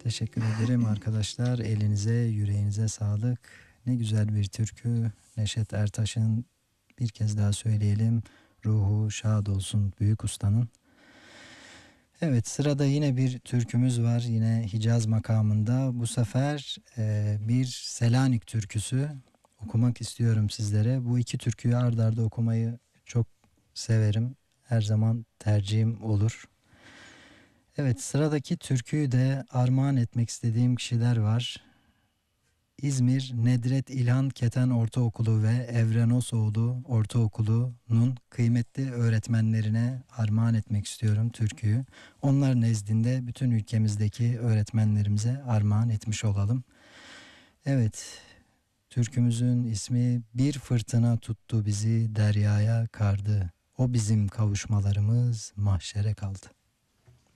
Teşekkür ederim arkadaşlar. Elinize, yüreğinize sağlık. Ne güzel bir türkü. Neşet Ertaş'ın, bir kez daha söyleyelim. Ruhu şad olsun büyük ustanın. Evet, sırada yine bir türkümüz var. Yine Hicaz makamında. Bu sefer bir Selanik türküsü okumak istiyorum sizlere. Bu iki türküyü ard arda okumayı çok severim. Her zaman tercihim olur. Evet, sıradaki türküyü de armağan etmek istediğim kişiler var. İzmir Nedret İlhan Keten Ortaokulu ve Evrenosoğlu Ortaokulu'nun kıymetli öğretmenlerine armağan etmek istiyorum türküyü. Onlar nezdinde bütün ülkemizdeki öğretmenlerimize armağan etmiş olalım. Evet, türkümüzün ismi Bir Fırtına Tuttu Bizi Deryaya Kardı. O bizim kavuşmalarımız mahşere kaldı.